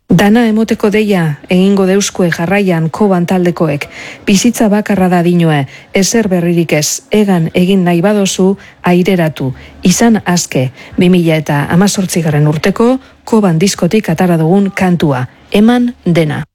Dana emoteko deia, egingo deuskue jarraian Koban taldekoek. Bizitza bakarra da dinoe, ezer berririk ez, egan egin nahi badozu, aireratu. Izan aske, 2018 urteko Koban diskotik atara dugun kantua. Eman dena.